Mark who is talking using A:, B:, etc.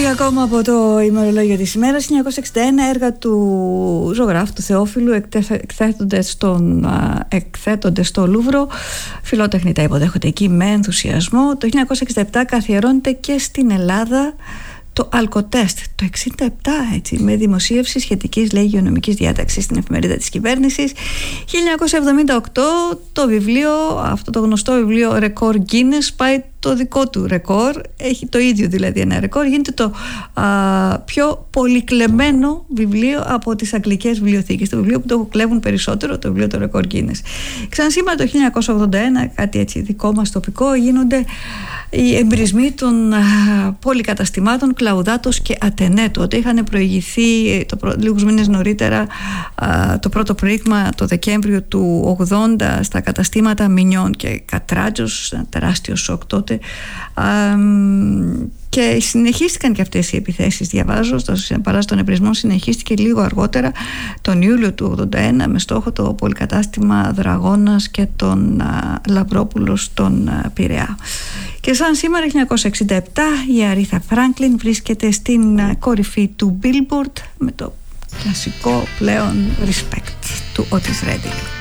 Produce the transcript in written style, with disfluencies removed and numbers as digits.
A: ακόμα από το ημερολόγιο της ημέρας. 1961 έργα του ζωγράφου του Θεόφιλου εκθέτονται στο Λούβρο. Φιλότεχνοι τα υποδέχονται εκεί με ενθουσιασμό. Το 1967 καθιερώνεται και στην Ελλάδα το Αλκοτέστ το 67, έτσι, με δημοσίευση σχετικής, λέει, υγειονομικής διάταξης στην εφημερίδα της κυβέρνησης. 1978 το βιβλίο, αυτό το γνωστό βιβλίο Ρεκόρ Guinness, πάει το δικό του ρεκόρ, έχει το ίδιο δηλαδή ένα ρεκόρ, γίνεται το πιο πολυκλεμμένο βιβλίο από τις αγγλικές βιβλιοθήκες, το βιβλίο που το κλέβουν περισσότερο, το βιβλίο το Ρεκόρ Guinness. Ξανασήμερα το 1981, κάτι έτσι δικό μας τοπικό, γίνονται οι εμπρισμοί των πολυκαταστημάτων Κλαουδάτος και Ατενέ. Τότε είχαν προηγηθεί λίγους μήνες νωρίτερα το πρώτο προήγμα το Δεκέμβριο του 80 στα καταστήματα Μινιών και Κατράτζος, ένα τεράστιο σοκ τότε, και συνεχίστηκαν και αυτές οι επιθέσεις. Διαβάζω, παρά των εμπρισμών, συνεχίστηκε λίγο αργότερα τον Ιούλιο του 81 με στόχο το πολυκατάστημα Δραγώνας και τον Λαμπρόπουλος στον Πειραιά. Και σαν σήμερα 1967 η Αρίθα Φράγκλιν βρίσκεται στην κορυφή του Billboard με το κλασικό πλέον Respect του Otis Redding.